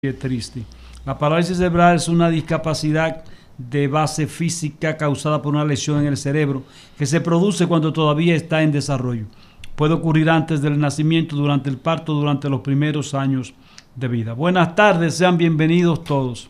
Qué triste. La parálisis cerebral es una discapacidad de base física causada por una lesión en el cerebro que se produce cuando todavía está en desarrollo. Puede ocurrir antes del nacimiento, durante el parto, durante los primeros años de vida. Buenas tardes, sean bienvenidos todos.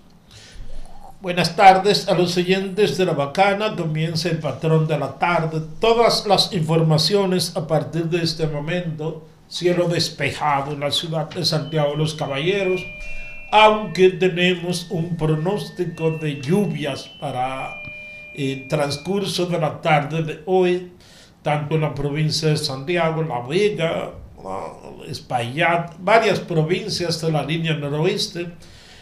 Buenas tardes a los oyentes de La Bacana. Comienza el patrón de la tarde. Todas las informaciones a partir de este momento. Cielo despejado en la ciudad de Santiago de los Caballeros, aunque tenemos un pronóstico de lluvias para el transcurso de la tarde de hoy, tanto en la provincia de Santiago, La Vega, Espaillat, varias provincias de la línea noroeste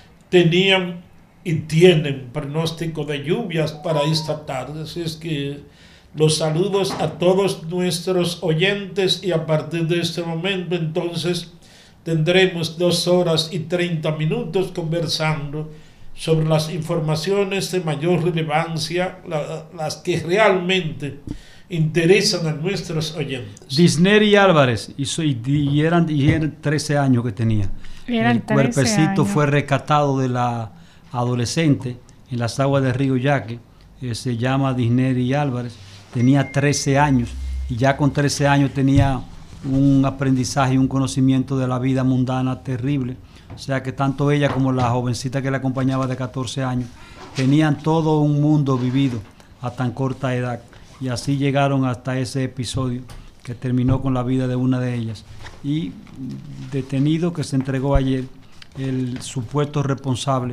tenían y tienen pronóstico de lluvias para esta tarde. Así es que los saludos a todos nuestros oyentes, y a partir de este momento entonces tendremos 2 horas y 30 minutos conversando sobre las informaciones de mayor relevancia, las que realmente interesan a nuestros oyentes. Disney Álvarez, y eran 13 años que tenía. El cuerpecito fue rescatado de la adolescente en las aguas del río Yaque. Se llama Disney Álvarez. Tenía 13 años y ya con 13 años tenía un aprendizaje y un conocimiento de la vida mundana terrible. O sea que tanto ella como la jovencita que la acompañaba de 14 años tenían todo un mundo vivido a tan corta edad, y así llegaron hasta ese episodio que terminó con la vida de una de ellas. Y detenido, que se entregó ayer, el supuesto responsable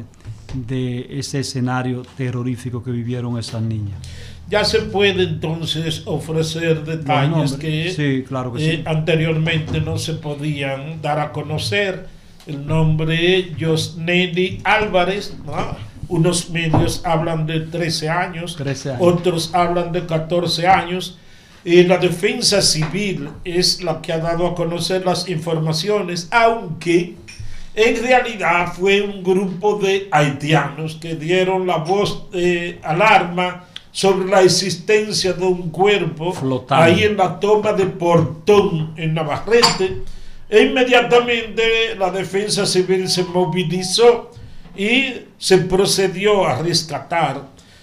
de ese escenario terrorífico que vivieron esas niñas. Ya se puede entonces ofrecer detalles que, sí, claro que sí, anteriormente no se podían dar a conocer. El nombre Yosneli Álvarez, ¿no? Unos medios hablan de 13 años, otros hablan de 14 años. La defensa civil es la que ha dado a conocer las informaciones, aunque en realidad fue un grupo de haitianos que dieron la voz de alarma sobre la existencia de un cuerpo flotando ahí en la toma de Portón, en Navarrete. E inmediatamente la defensa civil se movilizó y se procedió a rescatar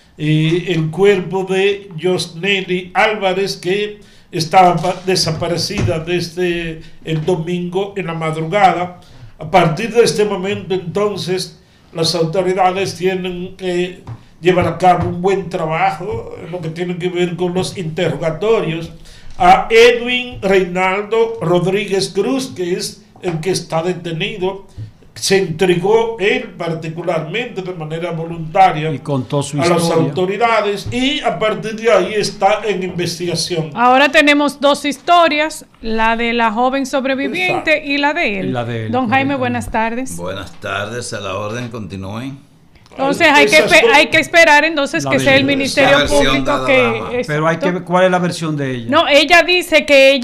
el cuerpo de Yosneli Álvarez, que estaba desaparecida desde el domingo en la madrugada. A partir de este momento entonces las autoridades tienen que llevar a cabo un buen trabajo en lo que tiene que ver con los interrogatorios a Edwin Reinaldo Rodríguez Cruz, que es el que está detenido. Se entregó él particularmente de manera voluntaria y contó su historia a las autoridades, y a partir de ahí está en investigación. Ahora tenemos 2 historias, la de la joven sobreviviente. Exacto. Y la de él. Don Jaime, buenas tardes. Buenas tardes, a la orden, continúen. Entonces hay que esperar entonces que sea el Ministerio Público que... Pero hay que ver cuál es la versión de ella. No, ella dice que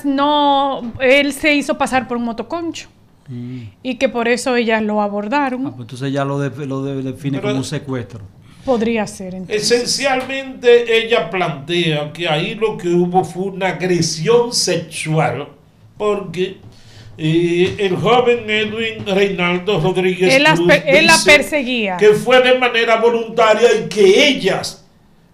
él se hizo pasar por un motoconcho. Y que por eso ellas lo abordaron. Pues entonces ella lo define como un secuestro. Podría ser. Entonces. Esencialmente ella plantea que ahí lo que hubo fue una agresión sexual, porque el joven Edwin Reinaldo Rodríguez Cruz él la perseguía, que fue de manera voluntaria y que ellas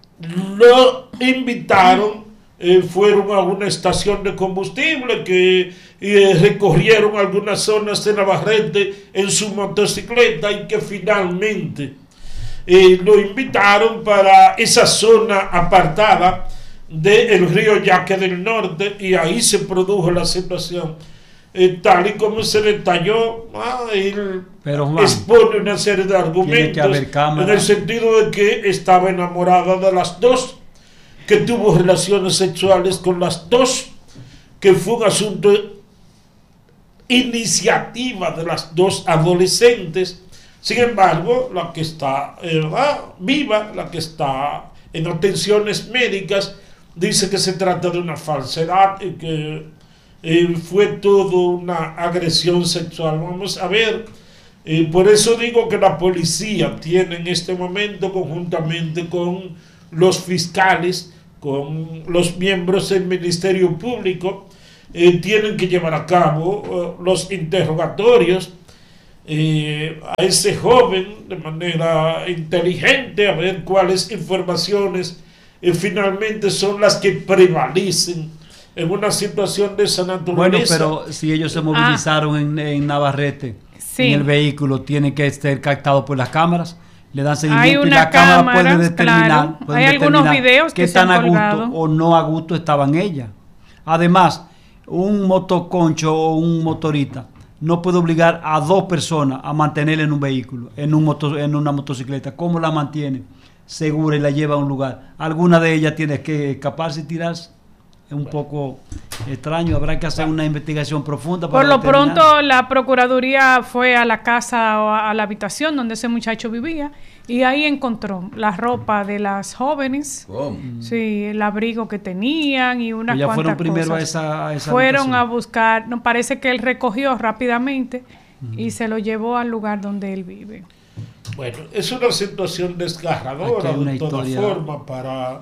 lo invitaron, fueron a una estación de combustible, que recorrieron algunas zonas de Navarrete en su motocicleta, y que finalmente lo invitaron para esa zona apartada del río Yaque del Norte, y ahí se produjo la situación. Tal y como se detalló, él expone una serie de argumentos en el sentido de que estaba enamorada de las dos, que tuvo relaciones sexuales con las dos, que fue un asunto iniciativa de las dos adolescentes. Sin embargo, la que está viva, la que está en atenciones médicas, dice que se trata de una falsedad y que fue todo una agresión sexual. Vamos a ver, por eso digo que la policía tiene en este momento, conjuntamente con los fiscales, con los miembros del Ministerio Público, tienen que llevar a cabo los interrogatorios a ese joven de manera inteligente, a ver cuáles informaciones finalmente son las que prevalecen en una situación de esa naturaleza. Bueno, pero si ellos se movilizaron en Navarrete, en el vehículo, tiene que ser captado por las cámaras, le dan seguimiento y la cámara puede determinar, claro. Hay algunos videos que tan a gusto o no a gusto estaban ellas. Además, un motoconcho o un motorista no puede obligar a dos personas a mantenerla en un vehículo, en una motocicleta. ¿Cómo la mantiene? Segura y la lleva a un lugar. Alguna de ellas tiene que escaparse y tirarse. Es un poco extraño, habrá que hacer una investigación profunda. Por lo pronto, la Procuraduría fue a la casa o a la habitación donde ese muchacho vivía y ahí encontró la ropa de las jóvenes, sí, el abrigo que tenían y unas cuantas fueron primero cosas. a esa fueron a buscar, no, parece que él recogió rápidamente y se lo llevó al lugar donde él vive. Bueno, es una situación desgarradora de todas formas para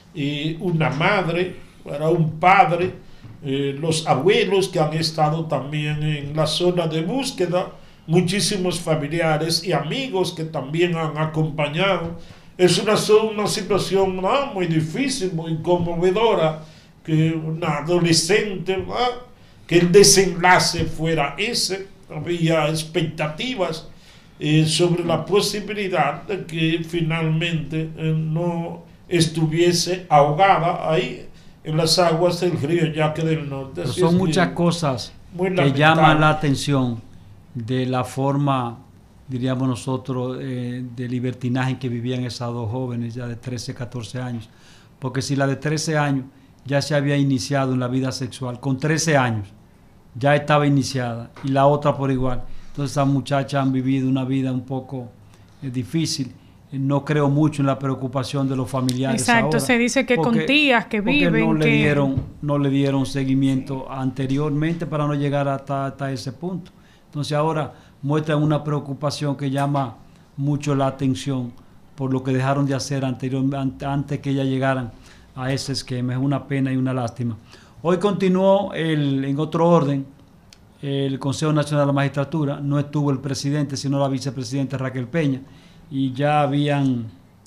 una madre, para un padre, los abuelos que han estado también en la zona de búsqueda, muchísimos familiares y amigos que también han acompañado. Es una situación muy difícil, muy conmovedora, que una adolescente, que el desenlace fuera ese. Había expectativas sobre la posibilidad de que finalmente no estuviese ahogada ahí en las aguas del río Yaque del Norte. Son muchas cosas que llaman la atención de la forma, diríamos nosotros, de libertinaje que vivían esas dos jóvenes ya de 13, 14 años. Porque si la de 13 años ya se había iniciado en la vida sexual, con 13 años ya estaba iniciada, y la otra por igual. Entonces esas muchachas han vivido una vida un poco difícil. No creo mucho en la preocupación de los familiares. Exacto, ahora, se dice que con tías que viven. No le dieron seguimiento anteriormente para no llegar hasta ese punto. Entonces ahora muestran una preocupación que llama mucho la atención por lo que dejaron de hacer anteriormente, antes que ellas llegaran a ese esquema. Es una pena y una lástima. Hoy continuó en otro orden el Consejo Nacional de la Magistratura. No estuvo el presidente, sino la vicepresidenta Raquel Peña. Y ya habían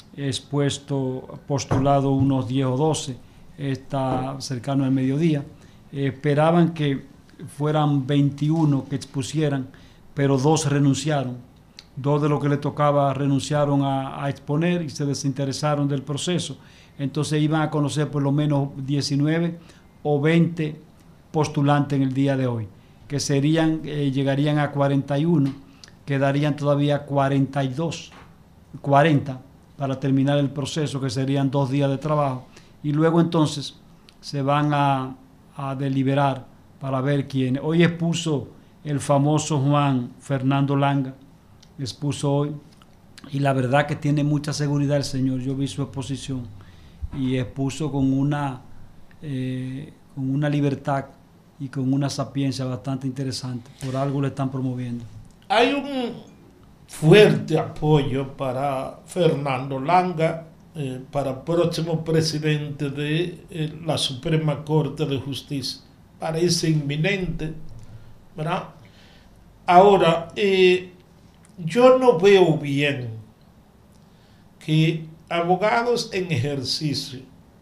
postulado unos 10 o 12, está cercano al mediodía. Esperaban que fueran 21 que expusieran, pero 2 renunciaron. 2 de los que le tocaba renunciaron a exponer y se desinteresaron del proceso. Entonces iban a conocer por lo menos 19 o 20 postulantes en el día de hoy, que llegarían a 41, quedarían todavía 40 para terminar el proceso, que serían 2 días de trabajo, y luego entonces se van a deliberar para ver quién. Hoy expuso el famoso Juan Fernando Langa, expuso hoy, y la verdad que tiene mucha seguridad el señor. Yo vi su exposición y expuso con una libertad y con una sapiencia bastante interesante. Por algo le están promoviendo. Hay un fuerte apoyo para Fernando Langa, para próximo presidente de la Suprema Corte de Justicia. Parece inminente, ¿verdad? Ahora, yo no veo bien que abogados en ejercicio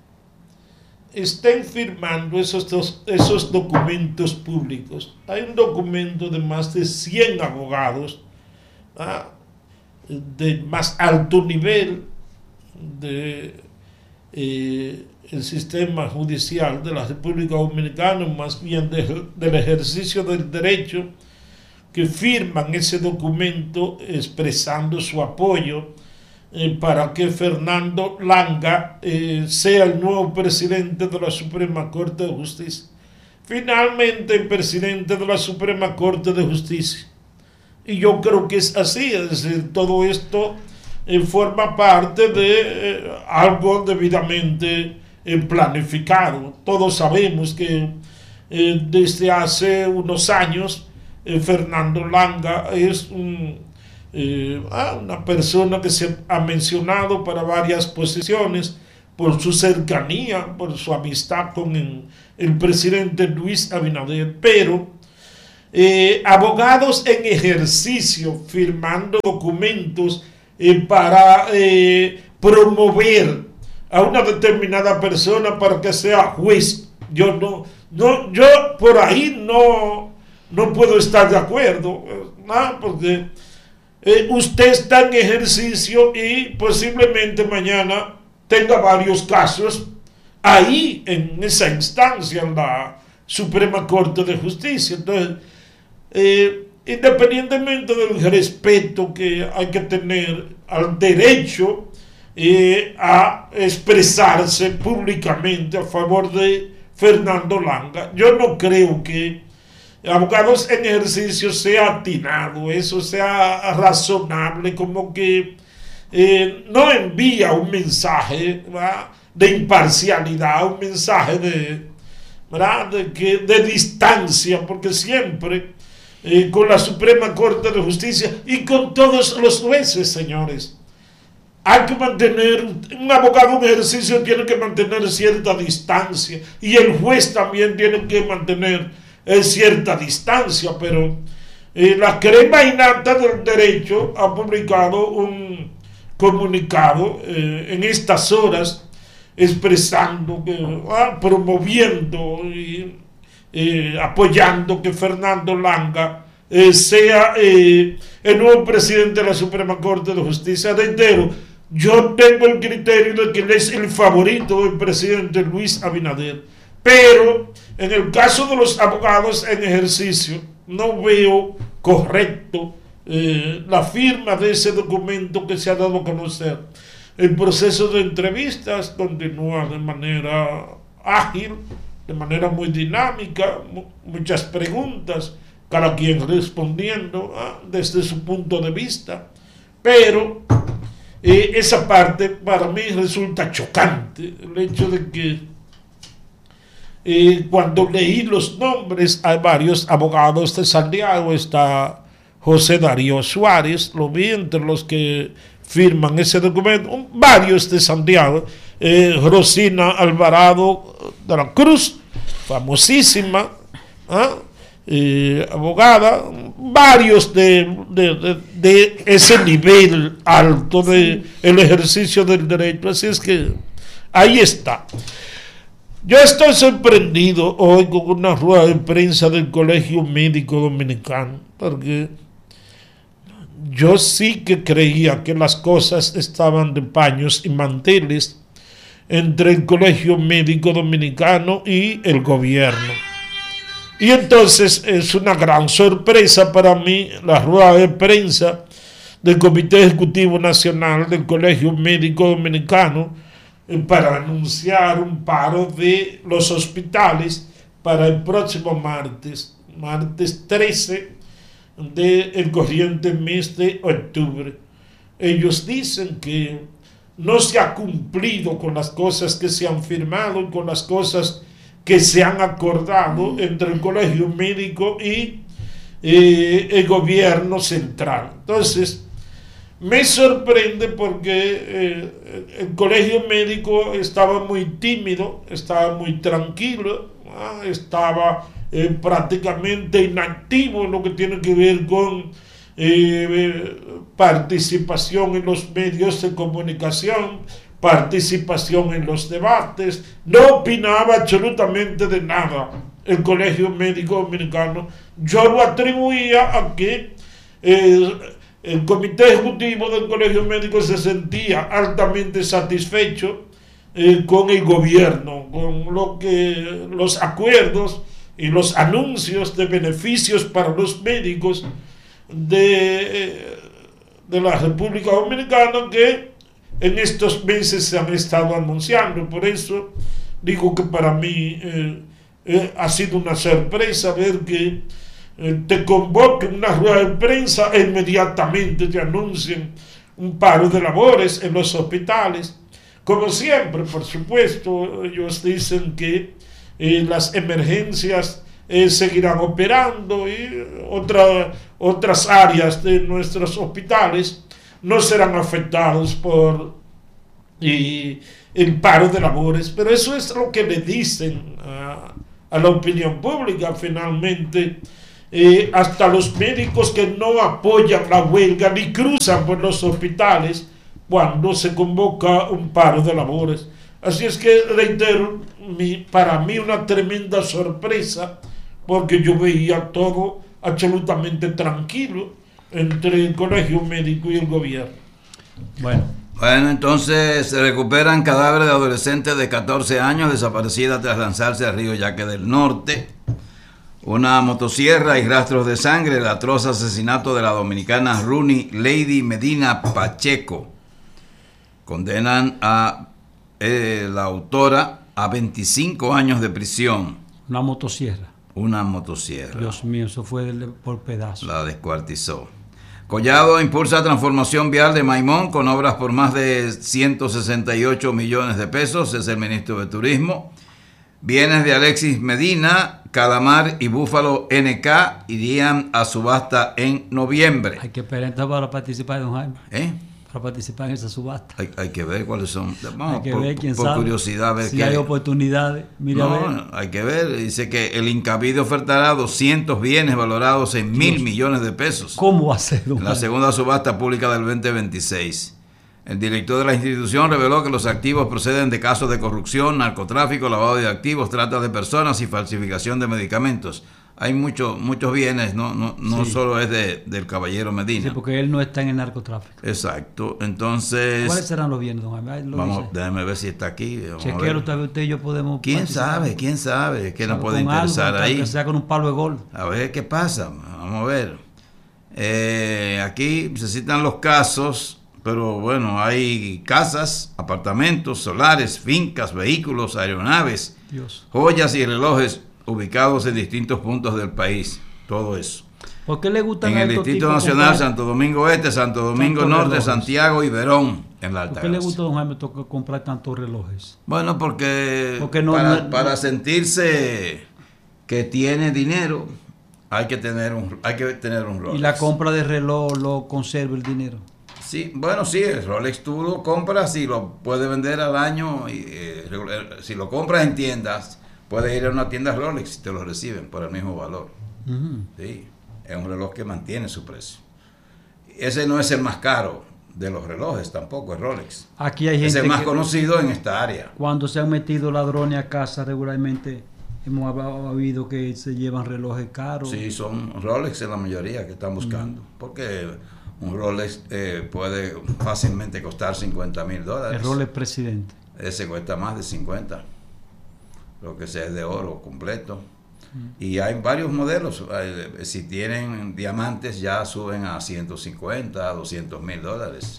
estén firmando esos documentos públicos. Hay un documento de más de 100 abogados de más alto nivel del sistema judicial de la República Dominicana, más bien del ejercicio del derecho, que firman ese documento expresando su apoyo para que Fernando Langa sea el nuevo presidente de la Suprema Corte de Justicia. Finalmente, el presidente de la Suprema Corte de Justicia. Y yo creo que es así, es decir, todo esto forma parte de algo debidamente planificado. Todos sabemos que desde hace unos años Fernando Langa es una persona que se ha mencionado para varias posiciones por su cercanía, por su amistad con el presidente Luis Abinader, pero abogados en ejercicio firmando documentos para promover a una determinada persona para que sea juez. Yo por ahí no puedo estar de acuerdo, ¿no? Porque usted está en ejercicio y posiblemente mañana tenga varios casos ahí en esa instancia, en la Suprema Corte de Justicia. Entonces, independientemente del respeto que hay que tener al derecho a expresarse públicamente a favor de Fernando Langa, yo no creo que abogados en ejercicio sea atinado, eso sea razonable, como que no envía un mensaje, ¿verdad?, de imparcialidad, un mensaje de distancia, porque siempre con la Suprema Corte de Justicia y con todos los jueces, señores, hay que mantener, un abogado en ejercicio tiene que mantener cierta distancia y el juez también tiene que mantener cierta distancia, pero la crema innata del derecho ha publicado un comunicado en estas horas expresando, promoviendo y apoyando que Fernando Langa sea el nuevo presidente de la Suprema Corte de Justicia. Reitero, yo tengo el criterio de que él es el favorito del presidente Luis Abinader, pero en el caso de los abogados en ejercicio no veo correcto la firma de ese documento que se ha dado a conocer. El proceso de entrevistas continúa de manera ágil, de manera muy dinámica, muchas preguntas, cada quien respondiendo desde su punto de vista, pero esa parte para mí resulta chocante, el hecho de que cuando leí los nombres, hay varios abogados de Santiago, está José Darío Suárez, lo vi entre los que firman ese documento, varios de Santiago, Rosina Alvarado de la Cruz, famosísima, abogada, varios de ese nivel alto de el ejercicio del derecho. Así es que ahí está. Yo estoy sorprendido hoy con una rueda de prensa del Colegio Médico Dominicano, porque yo sí que creía que las cosas estaban de paños y manteles entre el Colegio Médico Dominicano y el gobierno. Y entonces es una gran sorpresa para mí la rueda de prensa del Comité Ejecutivo Nacional del Colegio Médico Dominicano para anunciar un paro de los hospitales para el próximo martes 13 del corriente mes de octubre. Ellos dicen que no se ha cumplido con las cosas que se han firmado y con las cosas que se han acordado entre el colegio médico y el gobierno central. Entonces, me sorprende porque el colegio médico estaba muy tímido, estaba muy tranquilo, estaba prácticamente inactivo en lo que tiene que ver con participación en los medios de comunicación, participación en los debates. No opinaba absolutamente de nada el Colegio Médico Dominicano. Yo lo atribuía a que el Comité Ejecutivo del Colegio Médico se sentía altamente satisfecho con el gobierno, con los acuerdos y los anuncios de beneficios para los médicos de la República Dominicana que en estos meses se han estado anunciando. Por eso digo que para mí ha sido una sorpresa ver que te convoquen una rueda de prensa e inmediatamente te anuncien un paro de labores en los hospitales. Como siempre, por supuesto, ellos dicen que las emergencias seguirán operando y otras áreas de nuestros hospitales no serán afectados por el paro de labores, pero eso es lo que le dicen a la opinión pública. Finalmente hasta los médicos que no apoyan la huelga ni cruzan por los hospitales cuando se convoca un paro de labores. Así es que, reitero, para mí una tremenda sorpresa, porque yo veía todo absolutamente tranquilo entre el colegio médico y el gobierno. Bueno, entonces se recuperan cadáveres de adolescentes de 14 años desaparecidas tras lanzarse al río Yaque del Norte. Una motosierra y rastros de sangre, el atroz asesinato de la dominicana Rooney Lady Medina Pacheco. Condenan a la autora a 25 años de prisión. Una motosierra. Dios mío, eso fue por pedazos. La descuartizó. Collado impulsa transformación vial de Maimón con obras por más de 168 millones de pesos, es el ministro de Turismo. Bienes de Alexis Medina, Calamar y Búfalo NK irían a subasta en noviembre. Hay que esperar para participar, don Jaime. Para participar en esa subasta. Hay que ver cuáles son. Hay que ver, quién por sabe. Curiosidad, ver si hay oportunidades. Mira, hay que ver. Dice que el Incavid ofertará 200 bienes valorados en 1.000 millones de pesos. ¿Cómo va a ser? En la segunda subasta pública del 2026. El director de la institución reveló que los activos proceden de casos de corrupción, narcotráfico, lavado de activos, trata de personas y falsificación de medicamentos. Hay muchos bienes, no sí. Solo es del caballero Medina. Sí, porque él no está en el narcotráfico. Exacto, entonces... ¿Cuáles serán los bienes, don Jaime? Déjame ver si está aquí. Chequero, usted y yo podemos... ¿Quién sabe? ¿Qué nos puede interesar algo, ahí? Que sea con un palo de gol. A ver qué pasa, vamos a ver. Aquí se citan los casos, pero bueno, hay casas, apartamentos, solares, fincas, vehículos, aeronaves, joyas y relojes ubicados en distintos puntos del país, todo eso. ¿Por qué le gustan en el Distrito Nacional, comprar? Santo Domingo Este, Santo Domingo Norte, relojes. Santiago y Verón, en la Altagracia. ¿Por qué le gusta, don Jaime, comprar tantos relojes? Bueno, porque para sentirse que tiene dinero, hay que tener un Rolex. ¿Y la compra de reloj lo conserva el dinero? Sí, bueno, sí, el Rolex tú lo compras y lo puedes vender al año, y si lo compras en tiendas, puedes ir a una tienda Rolex y te lo reciben por el mismo valor. Sí, es un reloj que mantiene su precio. Ese no es el más caro de los relojes, tampoco es Rolex. Aquí hay gente es el más conocido en esta área. Cuando se han metido ladrones a casa regularmente, hemos habido que se llevan relojes caros. Sí, son Rolex en la mayoría que están buscando, porque un Rolex puede fácilmente costar $50,000. El Rolex Presidente. Ese cuesta más de 50. Lo que sea es de oro completo. Y hay varios modelos. Si tienen diamantes ya suben a 150, a $200,000.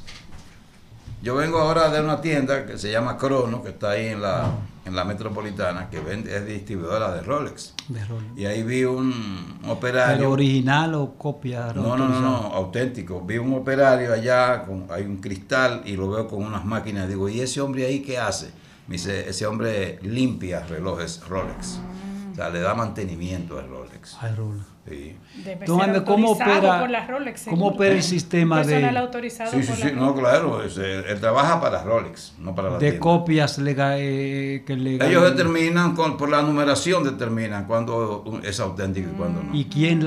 Yo vengo ahora de una tienda que se llama Crono, que está ahí en la Metropolitana, que es distribuidora de Rolex. Y ahí vi un operario. ¿Pero original o copia? No, auténtico. Vi un operario allá, hay un cristal y lo veo con unas máquinas. Digo, ¿y ese hombre ahí qué hace? Me dice, ese hombre limpia relojes Rolex. O sea, le da mantenimiento al Rolex. Al Rolex. Sí. Entonces, ¿cómo opera el sistema personal autorizado por la Rolex? No, claro, él trabaja para Rolex, no para la tienda. De copias Ellos determinan, por la numeración determinan cuándo es auténtico y cuándo no. ¿Y quién la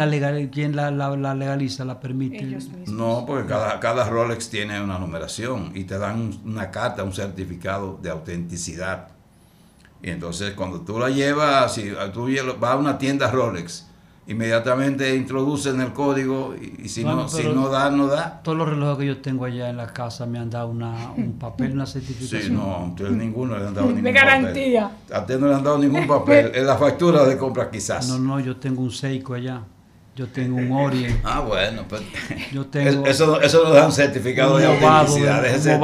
legaliza, la permite? Ellos mismos. No, porque cada Rolex tiene una numeración y te dan una carta, un certificado de autenticidad. Y entonces cuando tú la llevas, si tú vas a una tienda Rolex, inmediatamente introducen el código y si no da, no da. Todos los relojes que yo tengo allá en la casa me han dado un papel, una certificación. Sí, no, entonces ninguno le han dado ningún papel. De garantía. A ti no le han dado ningún papel. En la factura de compra quizás. No, yo tengo un Seiko allá. Yo tengo un Orient. Bueno, pues yo tengo eso nos da un certificado de autenticidad.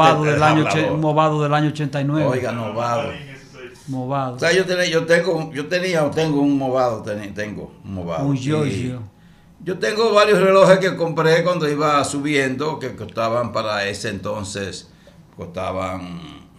Un Movado del año 89. Oiga, Movado. Movado. O sea, yo tengo un Movado, tengo un Movado. Un Giorgio. Yo tengo varios relojes que compré cuando iba subiendo, que costaban para ese entonces, costaban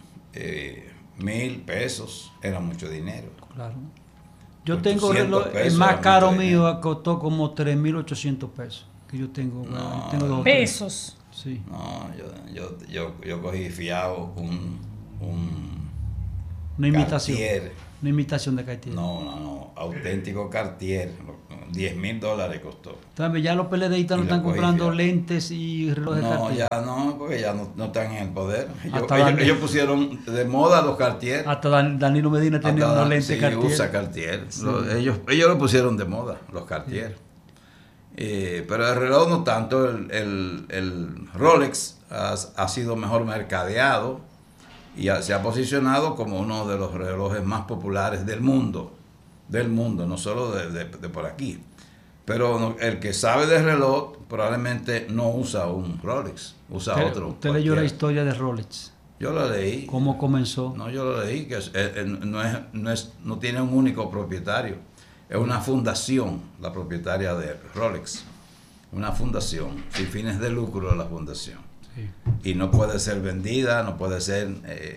1,000 pesos, era mucho dinero. Claro. Yo tengo reloj, el más caro mío costó como 3,800 pesos. Que yo tengo. Tengo pesos. Sí. No, yo cogí fiado una Una imitación de Cartier. No, auténtico Cartier. $10,000 costó. También ya los PLDistas no están comprando lentes y relojes de Cartier. Ya no, porque ya no están en el poder. Ellos pusieron de moda los Cartier. Hasta Danilo Medina tenía unos lentes Cartier. Usa Cartier. Sí. Ellos lo pusieron de moda, los Cartier. Pero el reloj no tanto. El Rolex ha sido mejor mercadeado y se ha posicionado como uno de los relojes más populares del mundo, no solo de por aquí. Pero el que sabe de reloj probablemente no usa un Rolex, usa otro. ¿Usted leyó la historia de Rolex? Yo la leí. ¿Cómo comenzó? No, yo lo leí, que no tiene un único propietario. Es una fundación, la propietaria de Rolex. Una fundación, sin fines de lucro la fundación. Sí. Y no puede ser vendida, no puede ser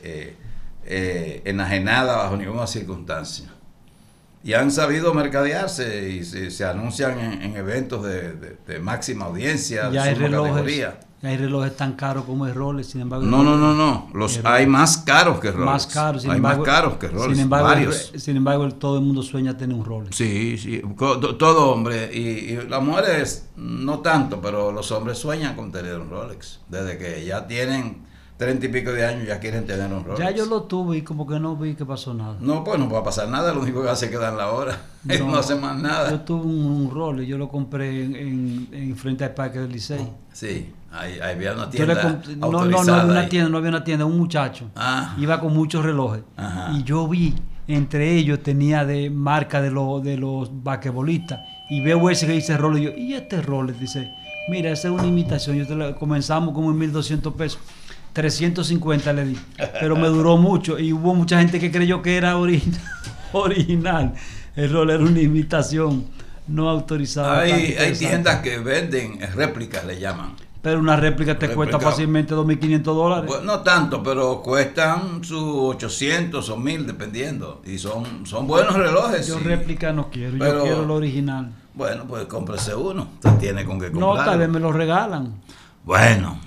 enajenada bajo ninguna circunstancia. Y han sabido mercadearse y se anuncian en eventos de máxima audiencia, de suma categoría. Hay relojes tan caros como el Rolex, sin embargo. No. Hay más caros que Rolex. Más caros, hay más caros que Rolex. Sin embargo, todo el mundo sueña tener un Rolex. Sí. Todo hombre. Y las mujeres no tanto, pero los hombres sueñan con tener un Rolex. Desde que ya tienen 30 y pico de años ya quieren tener un Rolex. Ya yo lo tuve y como que no vi que pasó nada. No, pues no va a pasar nada, lo único que hace es que dan la hora. No hace más nada. Yo tuve un Rolex, yo lo compré en frente al Parque del Licey. Sí, ahí había una tienda autorizada. No había una tienda, un muchacho. Iba con muchos relojes. Ajá. Y yo vi, entre ellos tenía de marca de los basquetbolistas. Y veo ese que dice Rolex y yo, ¿y este Rolex? Dice, mira, esa es una imitación. Comenzamos como en $1,200. 350 le di, pero me duró mucho y hubo mucha gente que creyó que era original. El Rolex era una imitación no autorizada. Hay tiendas que venden réplicas, le llaman. Pero una réplica cuesta fácilmente $2,500. Pues no tanto, pero cuestan sus 800 o 1,000 dependiendo. Y son buenos relojes. Yo réplica no quiero, yo quiero lo original. Bueno, pues cómprese uno. Usted tiene con qué comprarlo. No, tal vez me lo regalan. Bueno,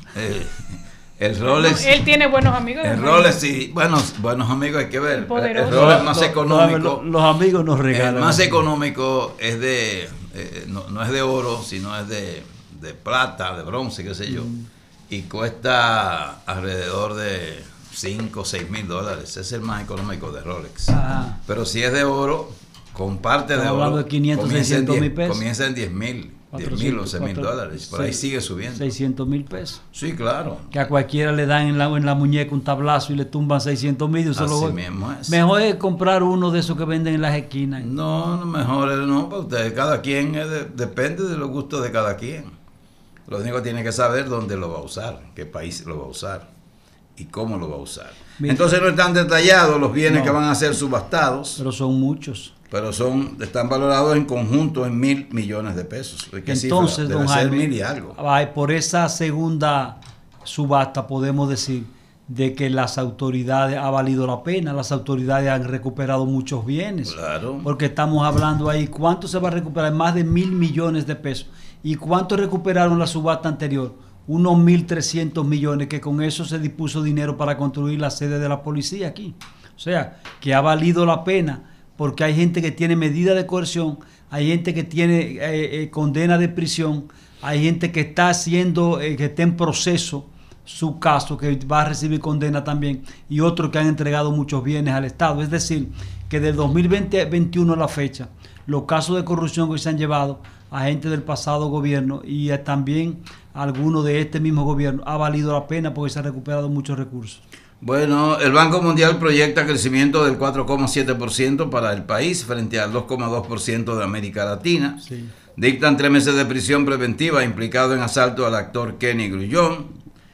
el Rolex. Él tiene buenos amigos. El Rolex, sí. Buenos amigos hay que ver. El Rolex más económico. Los amigos nos regalan. El más económico es no es de oro, sino es de plata, de bronce, qué sé yo. Y cuesta alrededor de $5,000 o $6,000. Es el más económico de Rolex. Ajá. Pero si es de oro, con parte de oro, de 500, 600 mil pesos. Comienza en $10,000 o $11,000. Por ahí sigue subiendo. 600 mil pesos. Sí, claro. Que a cualquiera le dan en la muñeca un tablazo y le tumban 600,000. Así mismo es. Mejor es comprar uno de esos que venden en las esquinas. No, mejor no, para ustedes. Cada quien depende de los gustos de cada quien. Lo único que tiene que saber dónde lo va a usar, qué país lo va a usar y cómo lo va a usar. Mira, entonces no están detallados los bienes que van a ser subastados. Pero son muchos. Pero están valorados en conjunto en $1,000 millones. Entonces, don Jaime, 1,000 y algo. Por esa segunda subasta podemos decir de que las autoridades ha valido la pena, las autoridades han recuperado muchos bienes. Claro. Porque estamos hablando ahí, ¿cuánto se va a recuperar? Más de $1,000 millones. ¿Y cuánto recuperaron la subasta anterior? Unos 1.300 millones, que con eso se dispuso dinero para construir la sede de la policía aquí. O sea, que ha valido la pena. Porque hay gente que tiene medida de coerción, hay gente que tiene condena de prisión, hay gente que está que está en proceso su caso, que va a recibir condena también, y otros que han entregado muchos bienes al Estado. Es decir, que del 2021 a la fecha, los casos de corrupción que se han llevado a gente del pasado gobierno y también algunos de este mismo gobierno, ha valido la pena porque se han recuperado muchos recursos. Bueno, el Banco Mundial proyecta crecimiento del 4,7% para el país frente al 2,2% de América Latina. Sí. Dictan 3 meses de prisión preventiva implicado en asalto al actor Kenny Grullón.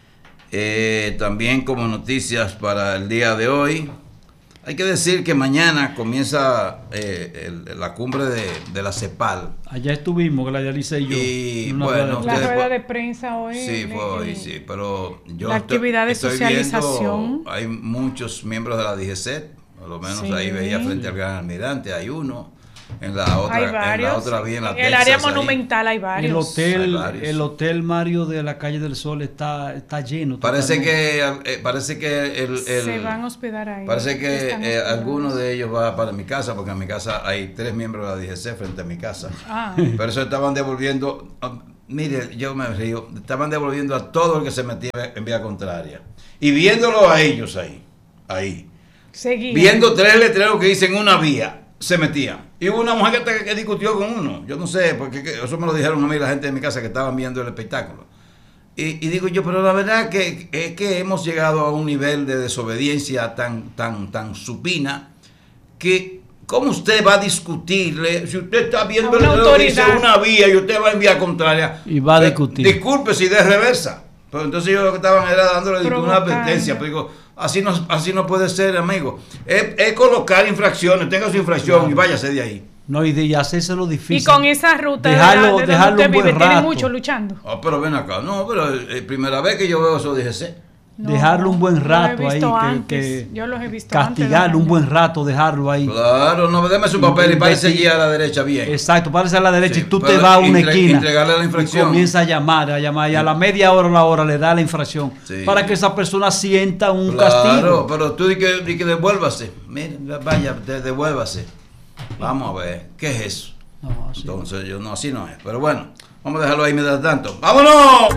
También como noticias para el día de hoy, hay que decir que mañana comienza la cumbre de la CEPAL. Allá estuvimos, que la realicé yo. Y bueno, la rueda de prensa hoy. Sí, fue hoy, sí. Pero yo la actividad de socialización. Hay muchos miembros de la DGCET, por lo menos sí. Ahí veía frente al Gran Almirante, hay uno. En la otra vía, en la Texas, el área monumental hay varios. El hotel Mario de la Calle del Sol está lleno. Parece que se van a hospedar ahí. Parece que alguno de ellos va para mi casa, porque en mi casa hay 3 miembros de la DGC frente a mi casa. Pero eso estaban devolviendo. Mire, yo me río. Estaban devolviendo a todo el que se metía en vía contraria. Y viéndolo a ellos ahí. Seguían. Viendo 3 letreros que dicen una vía. Se metían. Y hubo una mujer que discutió con uno. Yo no sé, porque eso me lo dijeron a mí la gente de mi casa que estaban viendo el espectáculo. Y digo yo, pero la verdad que es que hemos llegado a un nivel de desobediencia tan supina que ¿cómo usted va a discutirle? Si usted está viendo el dice una vía y usted va en vía contraria. Y va a discutir. Disculpe si de reversa. Pero entonces yo lo que estaban era dándole una advertencia. Pero digo, así no puede ser, amigo. Es colocar infracciones, tenga su infracción y váyase de ahí. No, y hacérselo difícil. Y con esa ruta dejarlo donde usted vive, tiene mucho luchando. Pero ven acá, no, pero es primera vez que yo veo eso, DGC. No, dejarlo un buen rato ahí, que yo los he visto castigarlo un buen rato, dejarlo ahí. Claro, no, déme su papel y párese allí a la derecha bien. Exacto, párese a la derecha y tú te vas a una esquina. Entregarle la infracción. Y comienza a llamar y a la media hora o la hora le da la infracción para que esa persona sienta un castigo. Claro, pero tú di que devuélvase. Mire, vaya, devuélvase. Vamos a ver, ¿qué es eso? No, entonces yo no, así no es. Pero bueno, vamos a dejarlo ahí mientras tanto. ¡Vámonos!